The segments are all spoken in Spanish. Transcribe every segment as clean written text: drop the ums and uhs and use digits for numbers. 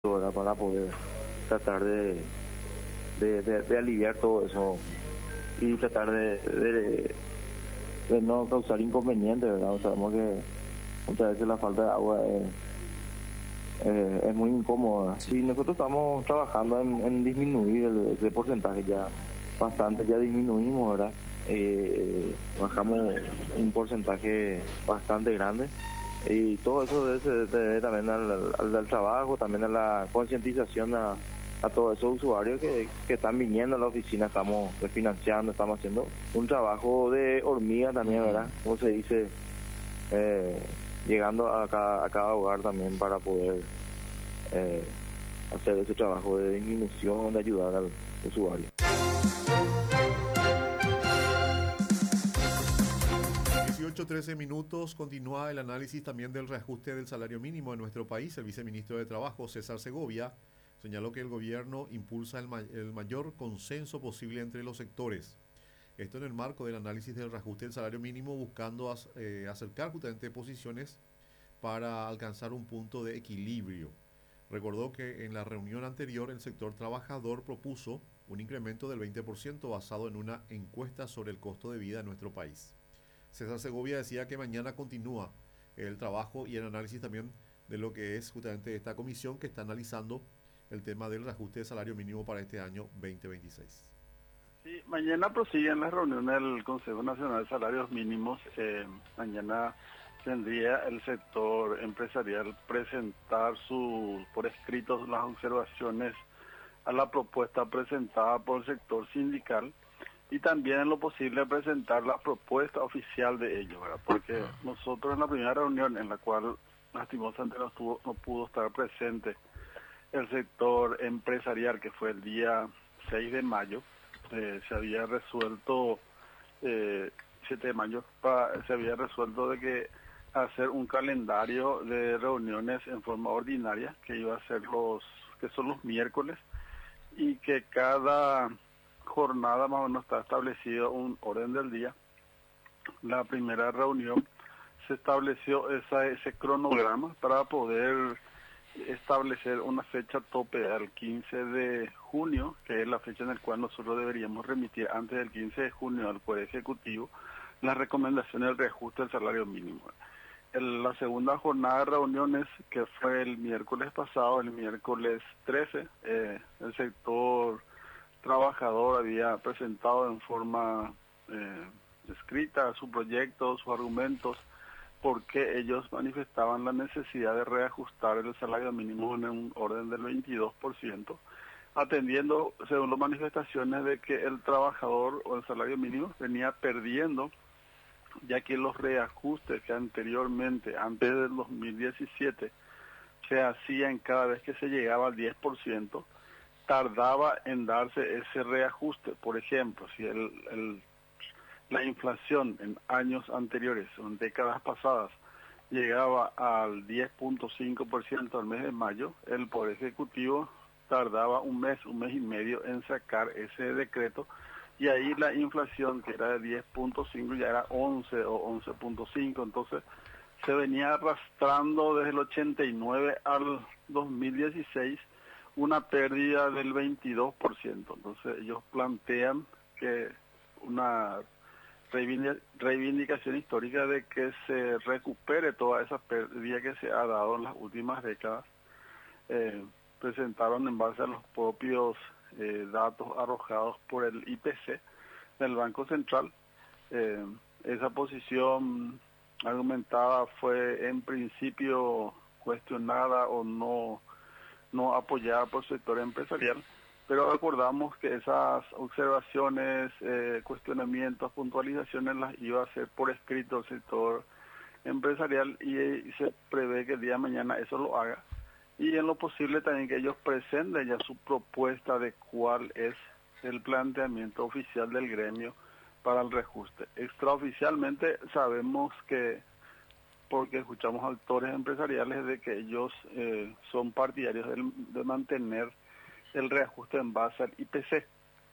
¿verdad? Para poder tratar de aliviar todo eso y tratar de no causar inconvenientes, ¿verdad? Sabemos que muchas veces la falta de agua es muy incómoda. Y nosotros estamos trabajando en disminuir ese porcentaje ya bastante, ya disminuimos, ¿verdad? Bajamos un porcentaje bastante grande y todo eso se debe también al trabajo, también a la concientización a todos esos usuarios que están viniendo a la oficina. Estamos refinanciando, estamos haciendo un trabajo de hormiga también, ¿verdad? Como se dice, eh, llegando a cada hogar también para poder eh, hacer ese trabajo de disminución, de ayudar al usuario. 18:13 continúa el análisis también del reajuste del salario mínimo en nuestro país. El viceministro de Trabajo, César Segovia, señaló que el gobierno impulsa el mayor consenso posible entre los sectores. Esto en el marco del análisis del reajuste del salario mínimo, buscando acercar justamente posiciones para alcanzar un punto de equilibrio. Recordó que en la reunión anterior el sector trabajador propuso un incremento del 20% basado en una encuesta sobre el costo de vida en nuestro país. César Segovia decía que mañana continúa el trabajo y el análisis también de lo que es justamente esta comisión que está analizando el tema del reajuste de salario mínimo para este año 2026. Sí, mañana prosiguen las reuniones del Consejo Nacional de Salarios Mínimos. Mañana tendría el sector empresarial presentar por escrito las observaciones a la propuesta presentada por el sector sindical y también en lo posible presentar la propuesta oficial de ellos, ¿verdad? Porque nosotros en la primera reunión, en la cual lastimosamente no pudo estar presente el sector empresarial, que fue el día 6 de mayo, se había resuelto, 7 de mayo, se había resuelto de que hacer un calendario de reuniones en forma ordinaria, que iba a ser que son los miércoles, y que cada jornada más o menos está establecido un orden del día. La primera reunión se estableció ese cronograma para poder establecer una fecha tope al 15 de junio, que es la fecha en la cual nosotros deberíamos remitir antes del 15 de junio al Poder Ejecutivo las recomendaciones del reajuste del salario mínimo. La segunda jornada de reuniones, que fue el miércoles pasado, el miércoles 13, el sector trabajador había presentado en forma escrita su proyecto, sus argumentos, porque ellos manifestaban la necesidad de reajustar el salario mínimo en un orden del 22%, atendiendo, según las manifestaciones, de que el trabajador o el salario mínimo venía perdiendo, ya que los reajustes que anteriormente, antes del 2017, se hacían cada vez que se llegaba al 10%, tardaba en darse ese reajuste. Por ejemplo, si la inflación en años anteriores, en décadas pasadas, llegaba al 10.5% al mes de mayo, el Poder Ejecutivo tardaba un mes y medio en sacar ese decreto, y ahí la inflación, que era de 10.5, ya era 11 o 11.5, entonces se venía arrastrando desde el 89 al 2016 una pérdida del 22%. Entonces ellos plantean que una reivindicación histórica de que se recupere toda esa pérdida que se ha dado en las últimas décadas. Presentaron en base a los propios datos arrojados por el IPC del Banco Central. Esa posición argumentada fue en principio cuestionada o no apoyada por el sector empresarial, pero acordamos que esas observaciones, cuestionamientos, puntualizaciones las iba a hacer por escrito el sector empresarial, y se prevé que el día de mañana eso lo haga, y en lo posible también que ellos presenten ya su propuesta de cuál es el planteamiento oficial del gremio para el reajuste. Extraoficialmente sabemos que, porque escuchamos actores empresariales, de que ellos son partidarios de mantener el reajuste en base al IPC.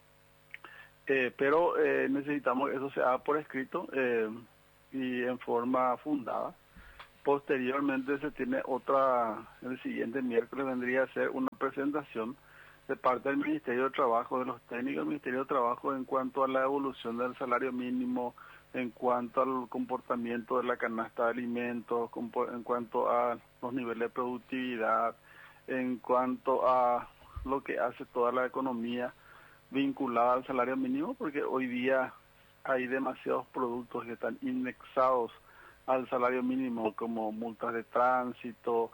Pero necesitamos que eso se haga por escrito y en forma fundada. Posteriormente se tiene el siguiente miércoles vendría a ser una presentación de parte del Ministerio de Trabajo, de los técnicos del Ministerio de Trabajo en cuanto a la evolución del salario mínimo, en cuanto al comportamiento de la canasta de alimentos, en cuanto a los niveles de productividad, en cuanto a lo que hace toda la economía vinculada al salario mínimo, porque hoy día hay demasiados productos que están indexados al salario mínimo, como multas de tránsito,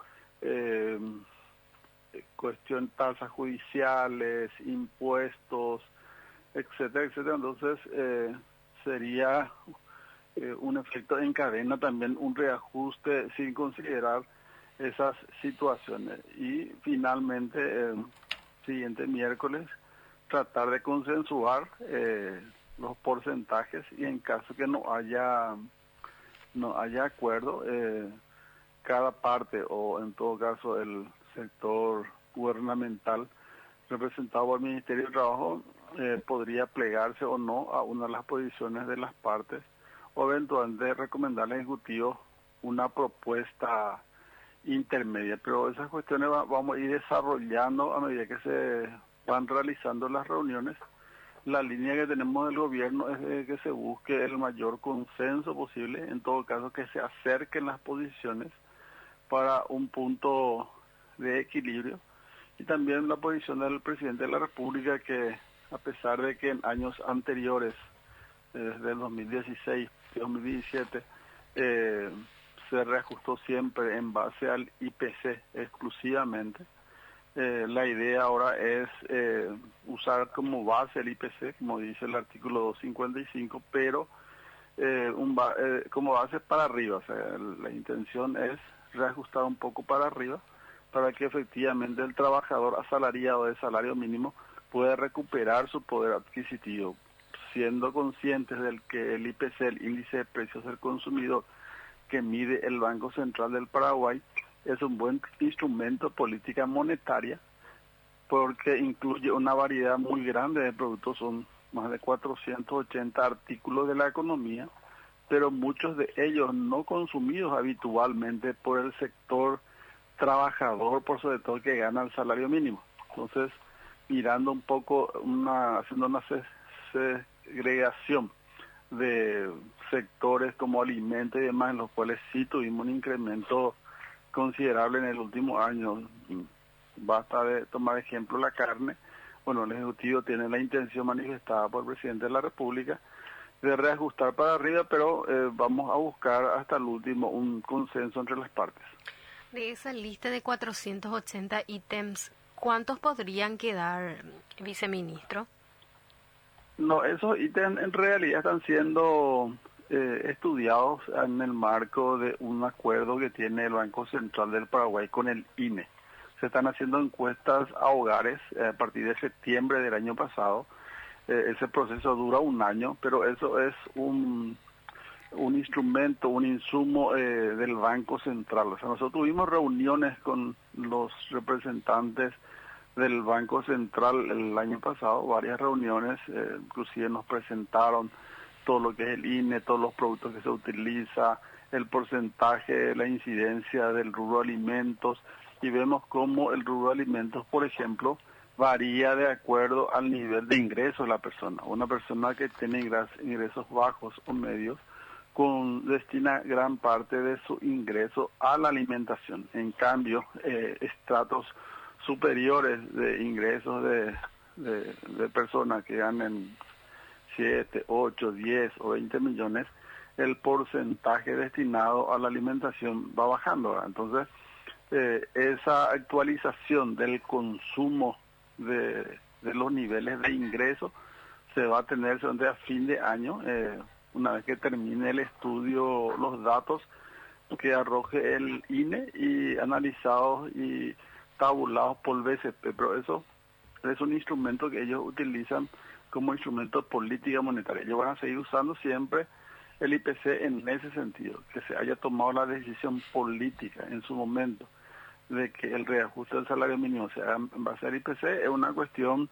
tasas judiciales, impuestos, etcétera, etcétera. Entonces sería un efecto en cadena, también un reajuste sin considerar esas situaciones. Y finalmente, siguiente miércoles, tratar de consensuar los porcentajes, y en caso que no haya acuerdo, cada parte, o en todo caso el sector gubernamental representado por el Ministerio de Trabajo, podría plegarse o no a una de las posiciones de las partes, o eventualmente recomendarle al Ejecutivo una propuesta intermedia. Pero esas cuestiones vamos a ir desarrollando a medida que se van realizando las reuniones. La línea que tenemos del gobierno es de que se busque el mayor consenso posible, en todo caso que se acerquen las posiciones para un punto de equilibrio. Y también la posición del presidente de la República, que a pesar de que en años anteriores, desde el 2016 y 2017, se reajustó siempre en base al IPC exclusivamente, la idea ahora es usar como base el IPC, como dice el artículo 255, pero como base para arriba. O sea, la intención es reajustar un poco para arriba para que efectivamente el trabajador asalariado de salario mínimo pueda recuperar su poder adquisitivo, siendo conscientes del que el IPC, el índice de precios del consumidor, que mide el Banco Central del Paraguay, es un buen instrumento de política monetaria, porque incluye una variedad muy grande de productos, son más de 480 artículos de la economía, pero muchos de ellos no consumidos habitualmente por el sector trabajador, por sobre todo que gana el salario mínimo. Entonces, mirando un poco, haciendo una segregación de sectores como alimentos y demás, en los cuales sí tuvimos un incremento considerable en el último año. Basta de tomar ejemplo la carne. Bueno, el Ejecutivo tiene la intención manifestada por el presidente de la República de reajustar para arriba, pero vamos a buscar hasta el último un consenso entre las partes. De esa lista de 480 ítems, ¿cuántos podrían quedar, viceministro? No, esos ítems en realidad están siendo estudiados en el marco de un acuerdo que tiene el Banco Central del Paraguay con el INE. Se están haciendo encuestas a hogares a partir de septiembre del año pasado. Ese proceso dura un año, pero eso es un instrumento, un insumo del Banco Central. O sea, nosotros tuvimos reuniones con los representantes del Banco Central el año pasado, varias reuniones, inclusive nos presentaron todo lo que es el INE, todos los productos que se utiliza, el porcentaje, la incidencia del rubro alimentos, y vemos cómo el rubro alimentos, por ejemplo, varía de acuerdo al nivel de ingreso de la persona. Una persona que tiene ingresos bajos o medios destina gran parte de su ingreso a la alimentación. En cambio, estratos superiores de ingresos de personas que ganan 7, 8, 10 o 20 millones, el porcentaje destinado a la alimentación va bajando, ¿verdad? Entonces, esa actualización del consumo de los niveles de ingreso se va a tener a fin de año, una vez que termine el estudio, los datos que arroje el INE y analizados y tabulados por BCP, pero eso es un instrumento que ellos utilizan como instrumento de política monetaria. Ellos van a seguir usando siempre el IPC en ese sentido, que se haya tomado la decisión política en su momento de que el reajuste del salario mínimo se haga en base al IPC, es una cuestión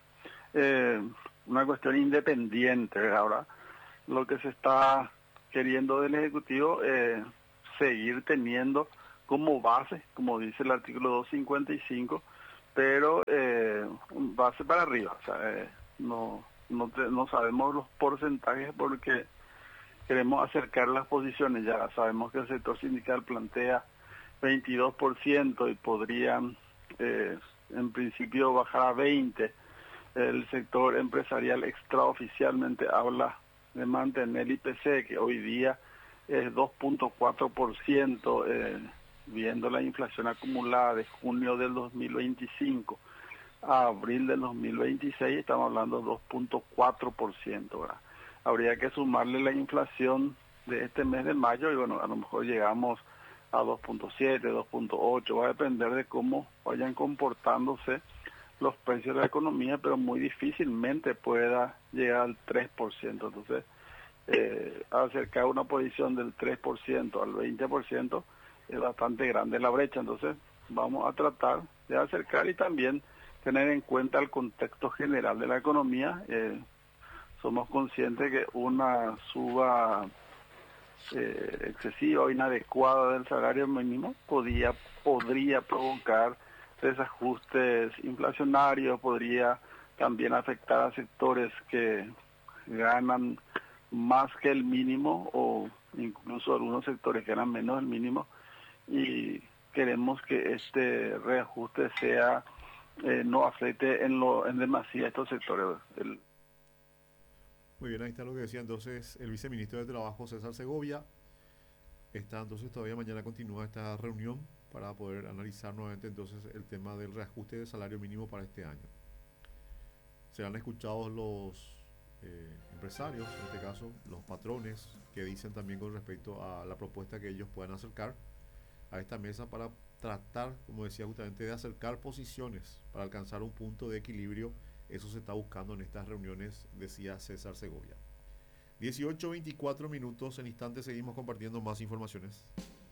independiente. Ahora, lo que se está queriendo del Ejecutivo seguir teniendo como base, como dice el artículo 255, pero base para arriba. O sea, no sabemos los porcentajes porque queremos acercar las posiciones. Ya sabemos que el sector sindical plantea 22% y podrían en principio bajar a 20%. El sector empresarial extraoficialmente habla de mantener el IPC, que hoy día es 2.4%, viendo la inflación acumulada de junio del 2025 a abril del 2026, estamos hablando de 2.4%, ¿verdad? Habría que sumarle la inflación de este mes de mayo y bueno, a lo mejor llegamos a 2.7, 2.8, va a depender de cómo vayan comportándose los precios de la economía, pero muy difícilmente pueda llegar al 3%. Entonces, acercar una posición del 3% al 20% es bastante grande la brecha. Entonces, vamos a tratar de acercar y también tener en cuenta el contexto general de la economía. Somos conscientes que una suba excesiva o inadecuada del salario mínimo podría provocar desajustes inflacionarios, podría también afectar a sectores que ganan más que el mínimo o incluso algunos sectores que ganan menos del mínimo, y queremos que este reajuste sea no afecte en demasía a estos sectores. Muy bien, ahí está lo que decía entonces el viceministro de Trabajo, César Segovia. Entonces todavía mañana continúa esta reunión para poder analizar nuevamente entonces el tema del reajuste de salario mínimo para este año. Serán escuchados los empresarios, en este caso los patrones, que dicen también con respecto a la propuesta que ellos puedan acercar a esta mesa para tratar, como decía justamente, de acercar posiciones para alcanzar un punto de equilibrio. Eso se está buscando en estas reuniones, decía César Segovia. 18:24 minutos, en instantes seguimos compartiendo más informaciones.